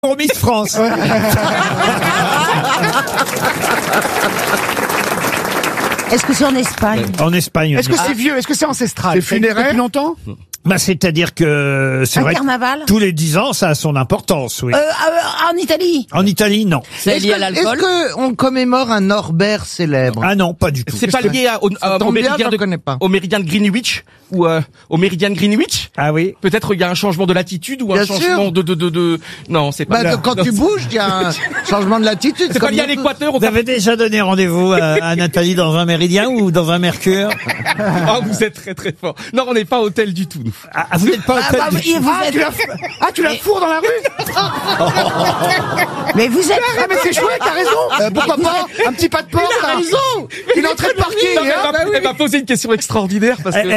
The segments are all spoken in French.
Pour Miss France. Est-ce que c'est en Espagne? En Espagne. Est-ce que c'est vieux? Est-ce que c'est ancestral? C'est funéraire Depuis longtemps? Bah, c'est-à-dire que c'est Un vrai que carnaval? tous les 10 ans, ça a son importance, oui. En Italie? En Italie, non. C'est lié à l'alcool? Est-ce qu'on commémore un Norbert célèbre? Ah non, pas du tout. C'est pas lié tombe bien, je connais pas. au méridien de Greenwich ou au méridien de Greenwich. Ah oui. Peut-être il y a un changement de latitude ou un Bien changement sûr. de. Non, c'est pas. Quand tu bouges, il y a un changement de latitude. C'est pas lié à l'équateur. Vous avez déjà donné rendez-vous à Nathalie dans un méridien ou dans un mercure? Ah, vous êtes très très fort. Non, on n'est pas hôtel du tout, nous. Ah, vous n'êtes pas hôtel du- Tu la fourres dans la rue? Mais vous êtes... Ah, mais c'est chouette, t'as raison. Pourquoi pas? Un petit pas de porte. Il a raison. Une entrée de parking. Non, mais hein. elle m'a posé une question extraordinaire parce que.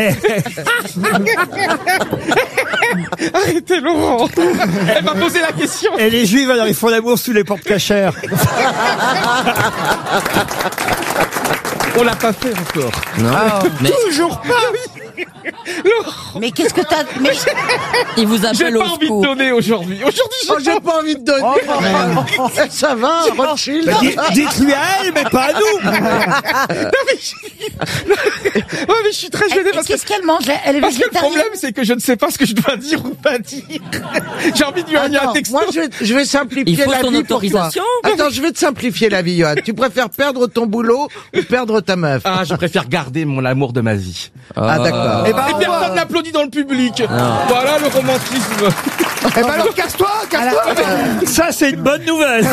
Arrêtez, Laurent. Elle m'a posé la question. Et les juifs, alors, ils font l'amour sous les portes cachères. On l'a pas fait encore. Toujours pas. Mais qu'est-ce que t'as... Mais... Il vous J'ai appelle pas au envie de secours. donner aujourd'hui. Oh, j'ai pas envie de donner. Ça va, Rothschild. Dites-lui à elle, mais pas à nous. Ouais, mais je suis très gêné parce que. Qu'est-ce qu'elle mange? Elle est Parce que le végétarienne? problème, c'est que je ne sais pas ce que je dois dire ou pas dire. J'ai envie de lui envoyer un Attends, texto. moi je vais simplifier Il faut la ton vie pour toi. autorisation. Attends, je vais te simplifier la vie, Johan. Tu préfères perdre ton boulot ou perdre ta meuf? Ah, je préfère garder mon amour de ma vie. Ah, d'accord. Eh ben, Et personne n'applaudit dans le public. Voilà le romantisme. Eh ben alors, casse-toi, casse-toi. Ça, c'est une bonne nouvelle.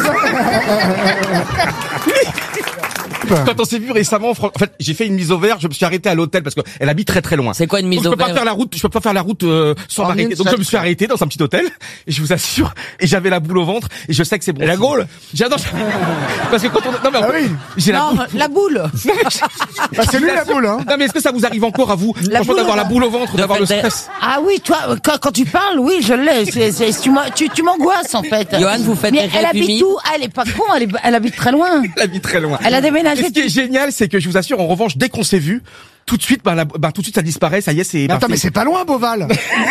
Quand on s'est vu récemment, en fait, j'ai fait une mise au vert. Je me suis arrêté à l'hôtel parce qu'elle habite très très loin. C'est quoi une mise Donc, au je peux pas vert? faire la route. Je peux pas faire la route sans En m'arrêter. une Donc je me suis seule. arrêté dans un petit hôtel. Et je vous assure, et j'avais la boule au ventre. Et je sais que c'est bon. Et la signe. gaule? J'adore. Parce que quand on, non mais Ah oui. j'ai la Non, boule. la boule. Bah, c'est lui la boule, hein. Non mais est-ce que ça vous arrive encore à vous, franchement, boule d'avoir au la boule au ventre, d'avoir le faire des- stress? Ah oui, toi, quand tu parles, oui, je l'ai. Tu m'angoisses, en fait. Johan, vous faites Mais des elle rêves habite humides? où? Ah, elle est pas con, elle habite très loin. Elle habite très loin. Elle a Et déménagé. ce qui est génial, c'est que je vous assure, en revanche, dès qu'on s'est vu, tout de suite, tout de suite, ça disparaît. Ça y est, c'est. Mais attends, mais c'est pas loin, Beauval.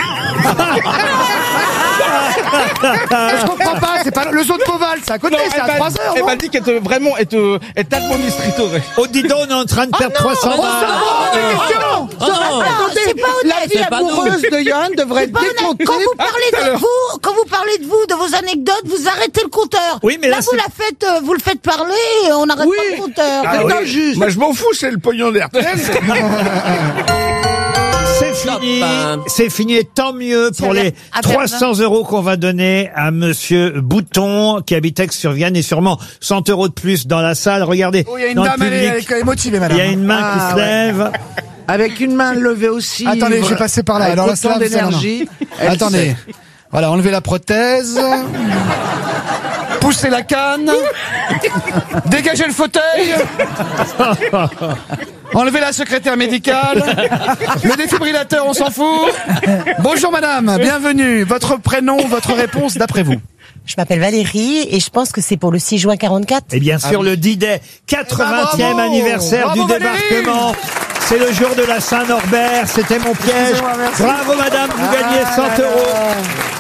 Je comprends pas, c'est pas le zoo de Beauval, c'est à côté, Non, c'est à 3 heures, elle non? m'a dit qu'elle vraiment est administratrice. Oh, dis donc, on est en train de perdre 300 balles. Oh non. C'est pas La honnête. vie c'est pas nous. amoureuse de Johan devrait être Pas honnête. décomptée. Quand vous parlez de vous, de vos anecdotes, vous arrêtez le compteur. Oui, mais là, vous vous le faites parler, et on n'arrête Oui. pas le compteur. C'est injuste. Moi, je m'en fous, c'est le pognon d'RTL. C'est fini, Top. c'est fini, et tant mieux pour les à 300 € qu'on va donner à Monsieur Bouton, qui habite Aix-sur-Vienne, et sûrement 100 € de plus dans la salle. Regardez, Oh, il y a une dans le dame, elle public, est motivée, il madame. y a une main qui se lève. Avec une main levée aussi. Attendez, je vais passer par là. Avec Alors là, autant ça, d'énergie. Elle Attendez. sait. Voilà, enlevez la prothèse. Poussez la canne. Dégagez le fauteuil. Enlevez la secrétaire médicale. Le défibrillateur, on s'en fout. Bonjour madame, bienvenue. Votre prénom, votre réponse d'après vous? Je m'appelle Valérie et je pense que c'est pour le 6 juin 44. Et bien sûr, le D-Day, 80e bravo. anniversaire Bravo, du Valérie. débarquement. C'est le jour de la Saint-Norbert, c'était mon piège. Excusez-moi, merci. Bravo madame, vous gagnez 100 €.